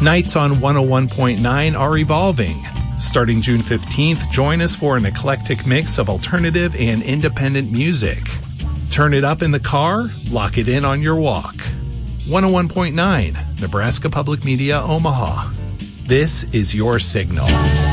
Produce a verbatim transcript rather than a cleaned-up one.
Nights on one oh one point nine are evolving. Starting June fifteenth, join us for an eclectic mix of alternative and independent music. Turn it up in the car, lock it in on your walk. one oh one point nine, Nebraska Public Media, Omaha. This is your signal.